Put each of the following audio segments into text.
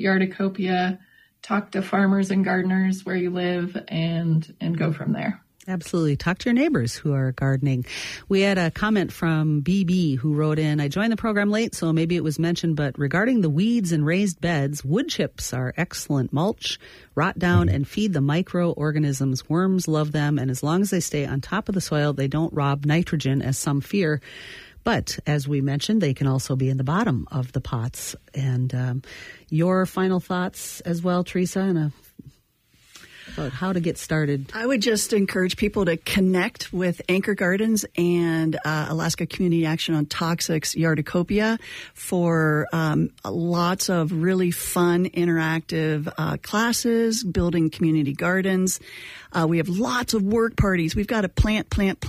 Yardicopia, talk to farmers and gardeners where you live, and go from there. Absolutely. Talk to your neighbors who are gardening. We had a comment from BB who wrote in, I joined the program late, so maybe it was mentioned, but regarding the weeds and raised beds, wood chips are excellent mulch, rot down and feed the microorganisms. Worms love them, and as long as they stay on top of the soil, they don't rob nitrogen as some fear. But as we mentioned, they can also be in the bottom of the pots. And your final thoughts as well, Teresa, about how to get started? I would just encourage people to connect with Anchor Gardens and Alaska Community Action on Toxics Yardicopia for lots of really fun, interactive classes, building community gardens. We have lots of work parties. We've got a plant.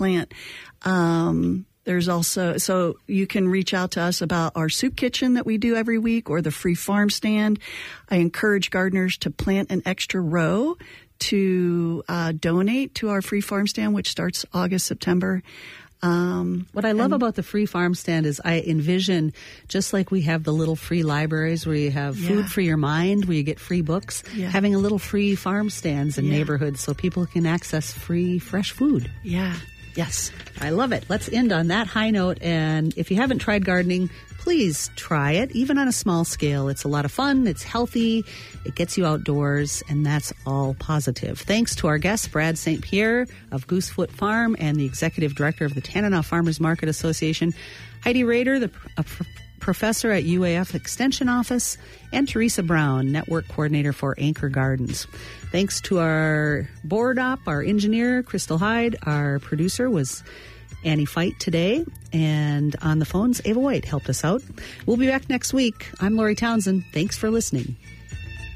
There's also, so you can reach out to us about our soup kitchen that we do every week or the free farm stand. I encourage gardeners to plant an extra row to donate to our free farm stand, which starts August, September. What I love about the free farm stand is I envision, just like we have the little free libraries where you have food for your mind, where you get free books, having a little free farm stands in neighborhoods so people can access free, fresh food. Yeah. Yes. I love it. Let's end on that high note. And if you haven't tried gardening, please try it, even on a small scale. It's a lot of fun. It's healthy. It gets you outdoors, and that's all positive. Thanks to our guest, Brad St. Pierre of Goosefoot Farm and the Executive Director of the Tanana Farmers Market Association, Heidi Rader, a professor at UAF Extension Office, and Teresa Brown, Network Coordinator for Anchor Gardens. Thanks to our board op, our engineer, Crystal Hyde. Our producer was Annie Fight today. And on the phones, Ava White helped us out. We'll be back next week. I'm Lori Townsend. Thanks for listening.